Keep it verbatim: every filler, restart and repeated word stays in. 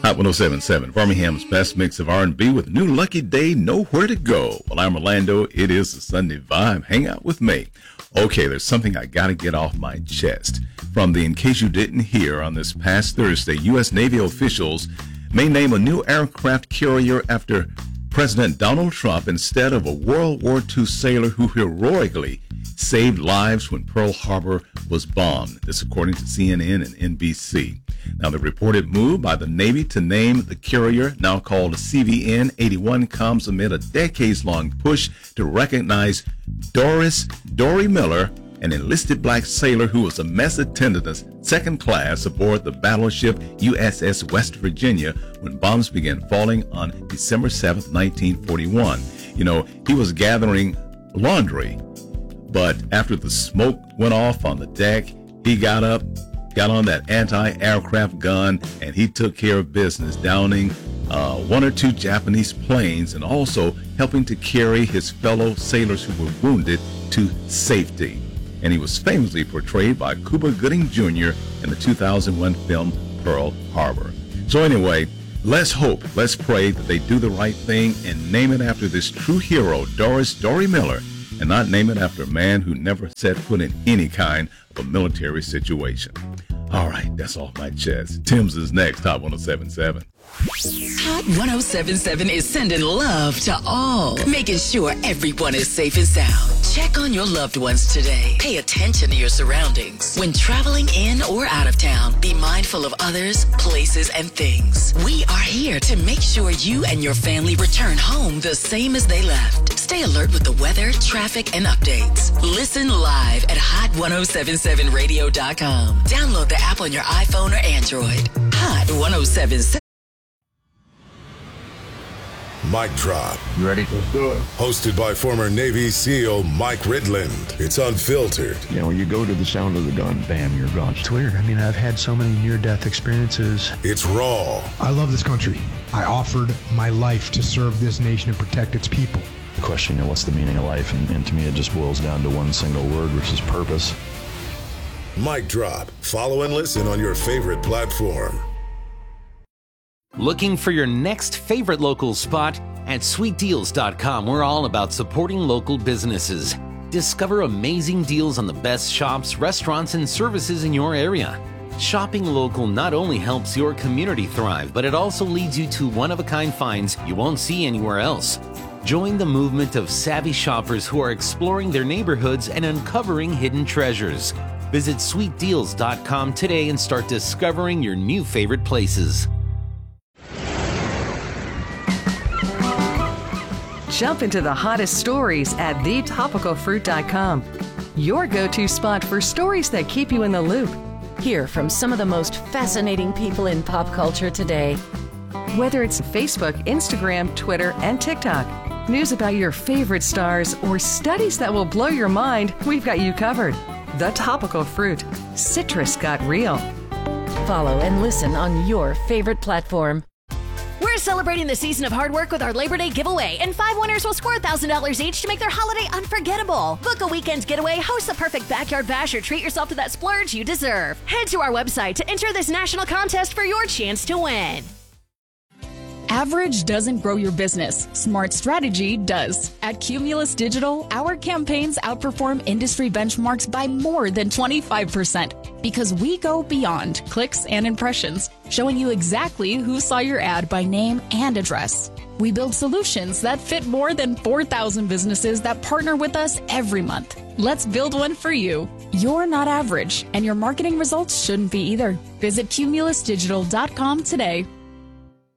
Hot one oh seven point seven, Birmingham's best mix of R and B with New Lucky Day, Nowhere to Go. Well, I'm Orlando. It is the Sunday Vibe. Hang out with me. Okay, there's something I got to get off my chest. From the In Case You Didn't Hear, on this past Thursday, U S Navy officials may name a new aircraft carrier after President Donald Trump instead of a World War Two sailor who heroically saved lives when Pearl Harbor was bombed. This according to C N N and N B C. Now, the reported move by the Navy to name the carrier, now called C V N eighty-one, comes amid a decades-long push to recognize Doris Dory Miller, an enlisted black sailor who was a mess attendant second class aboard the battleship U S S West Virginia when bombs began falling on December seventh, nineteen forty-one. You know, he was gathering laundry, but after the smoke went off on the deck, he got up, got on that anti-aircraft gun, and he took care of business, downing uh, one or two Japanese planes and also helping to carry his fellow sailors who were wounded to safety. And he was famously portrayed by Cuba Gooding Junior in the two thousand one film Pearl Harbor. So anyway, let's hope, let's pray that they do the right thing and name it after this true hero, Doris Dory Miller, and not name it after a man who never set foot in any kind of a military situation. All right, that's off my chest. Tim's is next, Hot one oh seven point seven. Hot one oh seven point seven is sending love to all, making sure everyone is safe and sound. Check on your loved ones today. Pay attention to your surroundings. When traveling in or out of town, be mindful of others, places, and things. We are here to make sure you and your family return home the same as they left. Stay alert with the weather, traffic, and updates. Listen live at hot ten seventy-seven radio dot com. Download the app on your iPhone or Android. Hot ten seventy-seven. Mic Drop. You ready? Let's do it. Hosted by former Navy SEAL Mike Ridland. It's unfiltered. You know, when you go to the sound of the gun, bam, you're gone. It's weird. I mean, I've had so many near-death experiences. It's raw. I love this country. I offered my life to serve this nation and protect its people. The question, you know, what's the meaning of life? And, and to me, it just boils down to one single word, which is purpose. Mic Drop. Follow and listen on your favorite platform. Looking for your next favorite local spot? At sweet deals dot com, we're all about supporting local businesses. Discover amazing deals on the best shops, restaurants, and services in your area. Shopping local not only helps your community thrive, but it also leads you to one-of-a-kind finds you won't see anywhere else. Join the movement of savvy shoppers who are exploring their neighborhoods and uncovering hidden treasures. Visit sweet deals dot com today and start discovering your new favorite places. Jump into the hottest stories at the topical fruit dot com. Your go-to spot for stories that keep you in the loop. Hear from some of the most fascinating people in pop culture today. Whether it's Facebook, Instagram, Twitter, and TikTok, news about your favorite stars, or studies that will blow your mind, we've got you covered. The Topical Fruit. Citrus got real. Follow and listen on your favorite platform. We're celebrating the season of hard work with our Labor Day giveaway, and five winners will score one thousand dollars each to make their holiday unforgettable. Book a weekend getaway, host the perfect backyard bash, or treat yourself to that splurge you deserve. Head to our website to enter this national contest for your chance to win. Average doesn't grow your business. Smart strategy does. At Cumulus Digital, our campaigns outperform industry benchmarks by more than twenty-five percent because we go beyond clicks and impressions, showing you exactly who saw your ad by name and address. We build solutions that fit more than four thousand businesses that partner with us every month. Let's build one for you. You're not average, and your marketing results shouldn't be either. Visit cumulus digital dot com today.